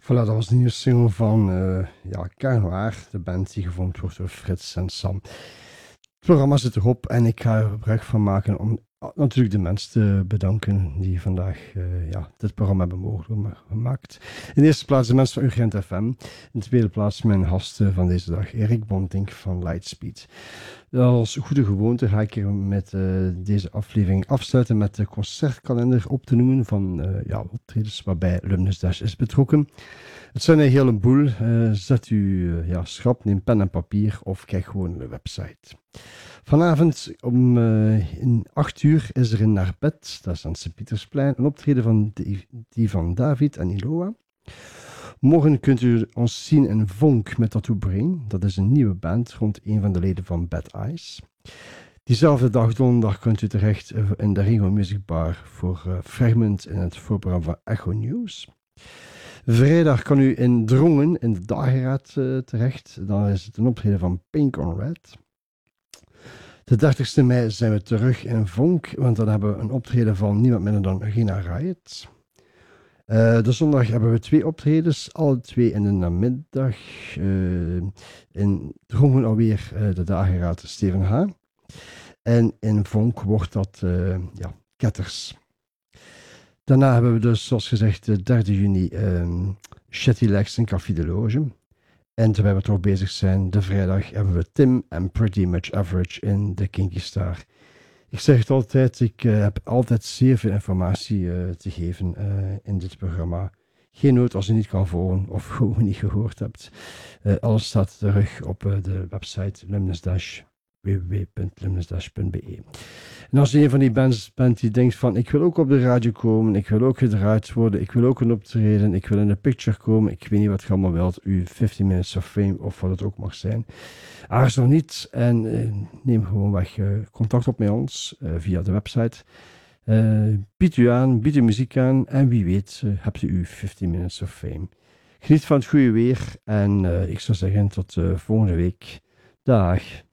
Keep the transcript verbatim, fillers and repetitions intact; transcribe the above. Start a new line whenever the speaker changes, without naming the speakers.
Voilà, dat was de nieuwe single van uh, ja, Carnoir, de band die gevormd wordt door Frits en Sam. Het programma zit erop en ik ga er gebruik van maken om natuurlijk de mensen te bedanken die vandaag uh, ja, dit programma hebben mogelijk gemaakt. In de eerste plaats de mensen van Urgent F M. In de tweede plaats mijn gasten van deze dag, Erik Bontink van Lightspeed. Als goede gewoonte ga ik er met uh, deze aflevering afsluiten met de concertkalender op te noemen van uh, ja, optredens waarbij Luminous Dash is betrokken. Het zijn een heleboel. Uh, zet u uh, ja, schrap, neem pen en papier of kijk gewoon naar de website. Vanavond om uh, in acht uur is er in Naar Bed, dat is aan het Sint-Pietersplein, een optreden van die, die van David en Iloa. Morgen kunt u ons zien in Vonk met Tattoo Brain. Dat is een nieuwe band rond een van de leden van Bad Eyes. Diezelfde dag, donderdag, kunt u terecht in de Ringo Music Bar voor uh, Fragment in het voorprogramma van Echo News. Vrijdag kan u in Drongen in de dageraad uh, terecht. Dan is het een optreden van Pink on Red. De dertigste mei zijn we terug in Vonk, want dan hebben we een optreden van niemand minder dan Gina Riot. Uh, de zondag hebben we twee optredens, alle twee in de namiddag. Uh, in Drongen alweer uh, de dageraad Steven H. En in Vonk wordt dat uh, ja, Ketters. Daarna hebben we dus, zoals gezegd, de derde juni um, Shetty Legs in Café de Loge. En terwijl we toch bezig zijn, de vrijdag hebben we Tim en Pretty Much Average in de Kinky Star. Ik zeg het altijd, ik uh, heb altijd zeer veel informatie uh, te geven uh, in dit programma. Geen nood als je niet kan volgen of gewoon niet gehoord hebt. Uh, alles staat terug op uh, de website Luminous Dash. w w w punt luminous dash punt b e. En als je een van die bands bent die denkt van ik wil ook op de radio komen, ik wil ook gedraaid worden, ik wil ook een optreden, ik wil in de picture komen, ik weet niet wat je allemaal wilt, uw fifteen minutes of fame of wat het ook mag zijn. Aarzel niet en uh, neem gewoon weg uh, contact op met ons uh, via de website. Uh, bied u aan, bied uw muziek aan en wie weet uh, hebt u uw fifteen minutes of fame. Geniet van het goede weer en uh, ik zou zeggen tot uh, volgende week. Dag.